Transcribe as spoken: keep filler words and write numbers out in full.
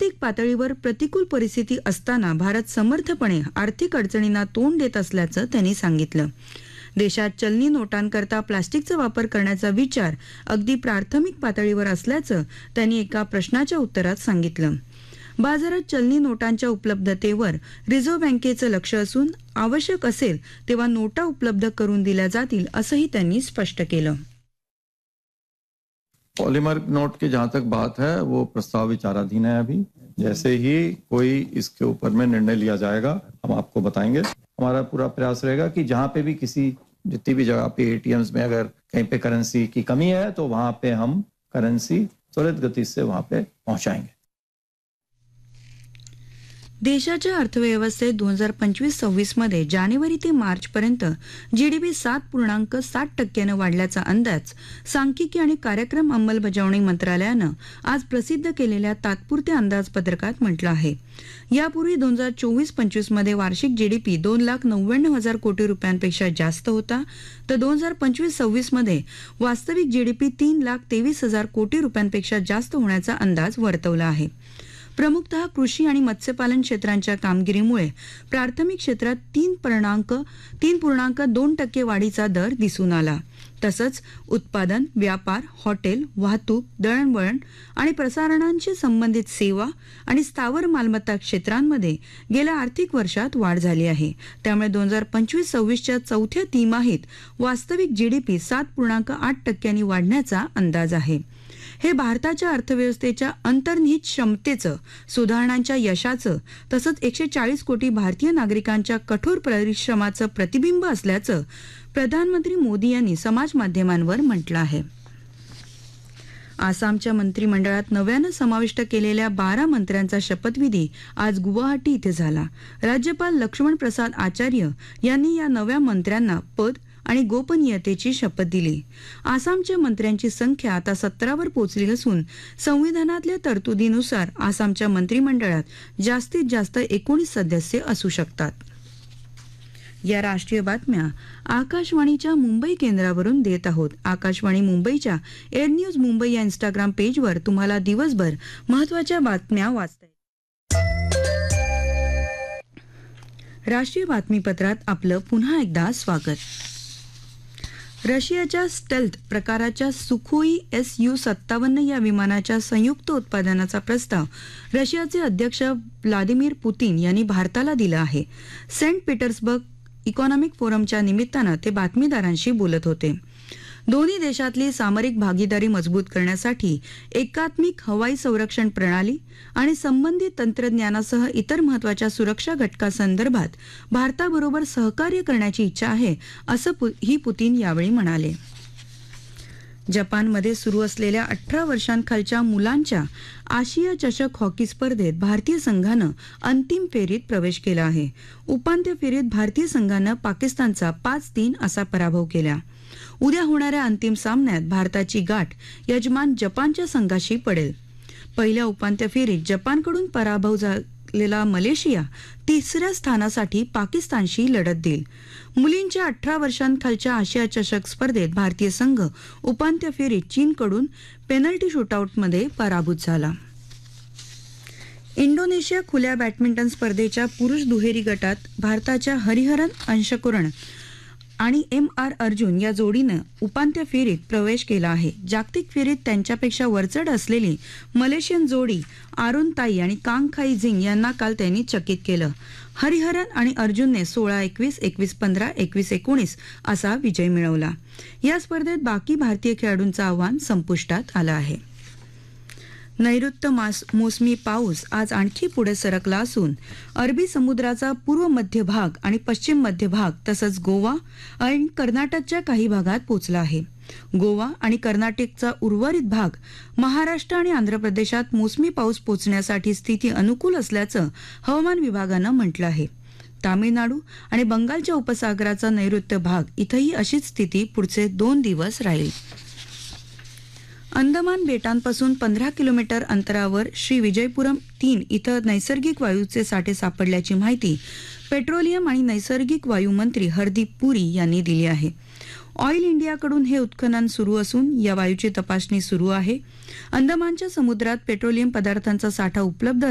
जागतिक पातळीवर प्रतिकूल परिस्थिती असताना भारत समर्थपणे आर्थिक अडचणींना तोंड देत असल्याचं त्यांनी सांगितलं. देशात चलनी नोटांकरता प्लास्टिकचा वापर करण्याचा विचार अगदी प्राथमिक पातळीवर असल्याचं त्यांनी एका प्रश्नाच्या उत्तरात सांगितलं. बाजारात चलनी नोटांच्या उपलब्धतेवर रिझर्व्ह बँकेचं लक्ष असून आवश्यक असेल तेव्हा नोटा उपलब्ध करून दिल्या जातील असंही त्यांनी स्पष्ट केलं. पॉलीमर नोट की जहां तक बात है वो प्रस्ताव विचाराधीन है. अभी जैसे ही कोई इसके ऊपर में निर्णय लिया जाएगा हम आपको बताएंगे. हमारा पूरा प्रयास रहेगा कि जहां पे भी किसी जितनी भी जगह पे एटीएम्स में अगर कहीं पे करेंसी की कमी है तो वहां पे हम करेंसी त्वरित गति से वहां पे पहुंचाएंगे. देशाच्या अर्थव्यवस्थेत दोन हजार पंचवीस सव्वीस मध्ये जानेवारी ते मार्च पर्यंत जीडीपी सात पूर्णांक सात टक्क्यानं वाढल्याचा अंदाज सांख्यिकी आणि कार्यक्रम अंमलबजावणी मंत्रालयानं आज प्रसिद्ध केलेल्या तात्पुरत्या अंदाजपत्रकात म्हटलं आहे. यापूर्वी दोन हजार चोवीस पंचवीस मध्ये वार्षिक जीडीपी दोन लाख नव्याण्णव हजार कोटी रुपयांपेक्षा जास्त होता, तर दोन हजार पंचवीस सव्वीस मध्ये वास्तविक जीडीपी तीन लाख तेवीस हजार कोटी रुपयांपेक्षा जास्त होण्याचा अंदाज वर्तवला आहे. प्रमुखतः कृषी आणि मत्स्यपालन क्षेत्रांच्या कामगिरीमुळे प्राथमिक क्षेत्रात तीन पूर्णांक तीन पूर्णांक दोन टक्के वाढीचा दर दिसून आला. तसंच उत्पादन, व्यापार, हॉटेल, वाहतूक, दळणवळण आणि प्रसारणांशी संबंधित सेवा आणि स्थावर मालमत्ता क्षेत्रांमध्ये गेल्या आर्थिक वर्षात वाढ झाली आहे. त्यामुळे दोन हजार पंचवीस सव्वीसच्या चौथ्या तिमाहीत वास्तविक जीडीपी सात पूर्णांक आठ टक्क्यांनी वाढण्याचा अंदाज आहे. हे भारताच्या अर्थव्यवस्थेच्या अंतर्निहित क्षमतेचं, सुधारणांच्या यशाचं तसंच एकशे चाळीस कोटी भारतीय नागरिकांच्या कठोर परिश्रमाचं प्रतिबिंब असल्याचं प्रधानमंत्री मोदी यांनी समाज माध्यमांवर म्हटलं आहे. आसामच्या मंत्रिमंडळात नव्यानं समाविष्ट केलेल्या बारा मंत्र्यांचा शपथविधी आज गुवाहाटी इथे झाला. राज्यपाल लक्ष्मण प्रसाद आचार्य यांनी या नव्या मंत्र्यांना पद आणि गोपनीयतेची शपथ दिली. आसामच्या मंत्र्यांची संख्या आता सतरावर पोहोचली असून संविधानातल्या तरतुदीनुसार आसामच्या मंत्रिमंडळात जास्तीत जास्त एकोणीस सदस्य असू शकतात. या राष्ट्रीय बातम्या आकाशवाणीच्या मुंबई केंद्रावरून देत आहोत. आकाशवाणी मुंबईच्या एअर न्यूज मुंबई या इंस्टाग्राम पेजवर तुम्हाला दिवसभर महत्त्वाच्या बातम्या वाचता येतील. राष्ट्रीय बातमीपत्रात आपलं पुन्हा एकदा स्वागत. रशियाच्या स्टेल्थ प्रकाराच्या सुखोई एस यू सत्तावन्न या विमानाच्या संयुक्त उत्पादनाचा प्रस्ताव रशियाचे अध्यक्ष व्लादिमीर पुतीन यांनी भारताला दिला आहे. सेंट पीटर्सबर्ग इकॉनॉमिक फोरमच्या निमित्तानं ते बातमीदारांशी बोलत होते. दोन्ही देशातली सामरिक भागीदारी मजबूत करण्यासाठी एकात्मिक हवाई संरक्षण प्रणाली आणि संबंधित तंत्रज्ञानासह इतर महत्वाच्या सुरक्षा घटकांसंदर्भात भारताबरोबर सहकार्य करण्याची इच्छा आहे असं ही पुतीन यावेळी म्हणाले. जपानमध्ये सुरू असलेल्या अठरा वर्षांखालच्या मुलांच्या आशिया चषक हॉकी स्पर्धेत भारतीय संघानं अंतिम फेरीत प्रवेश केला आहे. उपांत्य फेरीत भारतीय संघानं पाकिस्तानचा पाच तीन असा पराभव केला. उद्या होणाऱ्या अंतिम सामन्यात भारताची गाठ यजमान जपानच्या संघाशी पडेल. पहिल्या उपांत्य फेरीत जपानकडून पराभव झालेला मलेशिया तिसऱ्या स्थानासाठी पाकिस्तानशी लढत देईल. मुलींच्या अठरा वर्षांखालच्या आशिया चषक स्पर्धेत भारतीय संघ उपांत्य फेरीत चीनकडून पेनल्टी शूटआउटमध्ये पराभूत झाला. इंडोनेशिया खुल्या बॅडमिंटन स्पर्धेच्या पुरुष दुहेरी गटात भारताच्या हरिहरन अंशकुरण आणि एम आर अर्जुन या जोडीनं उपांत्य फेरीत प्रवेश केला आहे. जागतिक फेरीत त्यांच्यापेक्षा वरचढ असलेली मलेशियन जोडी आरोन ताई आणि कांग खाई झिंग यांना काल त्यांनी चकित केलं. हरिहरन आणि अर्जुनने सोळा एकवीस, एकवीस पंधरा, एकवीस एकोणीस असा विजय मिळवला. या स्पर्धेत बाकी भारतीय खेळाडूंचं आव्हान संपुष्टात आलं आहे. नैऋत्य मोसमी पाऊस आज आणखी पुढे सरकला असून अरबी समुद्राचा पूर्व मध्य भाग आणि पश्चिम मध्य भाग तसंच गोवा आणि कर्नाटकच्या काही भागात पोहोचला आहे. गोवा आणि कर्नाटकचा उर्वरित भाग, महाराष्ट्र आणि आंध्र प्रदेशात मोसमी पाऊस पोहोचण्यासाठी स्थिती अनुकूल असल्याचं हवामान विभागानं म्हटलं आहे. तामिळनाडू आणि बंगालच्या उपसागराचा नैऋत्य भाग इथंही अशीच स्थिती पुढचे दोन दिवस राहील. अंदमान बेटांपासून पंधरा किलोमीटर अंतरावर श्री विजयपुरम तीन इथं नैसर्गिक वायूचे साठे सापडल्याची माहिती पेट्रोलियम आणि नैसर्गिक वायू मंत्री हरदीप पुरी यांनी दिली आहे. ऑइल इंडियाकडून हे उत्खनन सुरू असून या वायूची तपासणी सुरू आहे. अंदमानच्या समुद्रात पेट्रोलियम पदार्थांचा साठा उपलब्ध